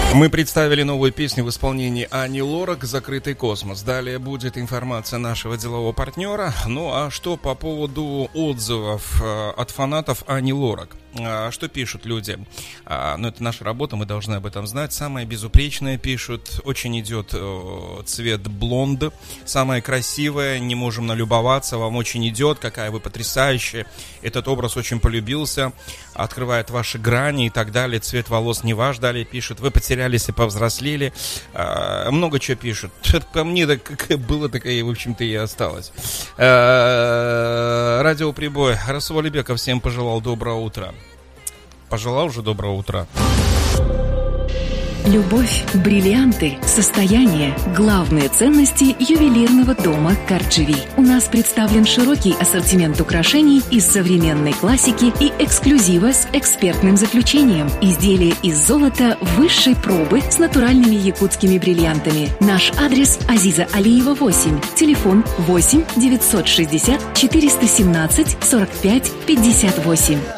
Мы представили новую песню в исполнении Ани Лорак «Закрытый космос». Далее будет информация нашего делового партнера. Ну а что по поводу отзывов от фанатов Ани Лорак? Что пишут люди? Ну, это наша работа, мы должны об этом знать. Самое безупречное пишут. Очень идет цвет блонд. Самое красивое, не можем налюбоваться. Вам очень идет, какая вы потрясающая. Этот образ очень полюбился. Открывает ваши грани и так далее. Цвет волос не ваш. Далее пишут. Вы потерялись и повзрослели. Много чего пишут. Ко мне так было, так и, в общем-то, и осталось. Радиоприбой. Расул Алибеков всем пожелал доброго утра. Пожелал уже доброго утра. Любовь, бриллианты, состояние – главные ценности ювелирного дома Карджили. У нас представлен широкий ассортимент украшений из современной классики и эксклюзива с экспертным заключением. Изделия из золота высшей пробы с натуральными якутскими бриллиантами. Наш адрес – Азиза Алиева, 8. Телефон 8 960 417 45 58.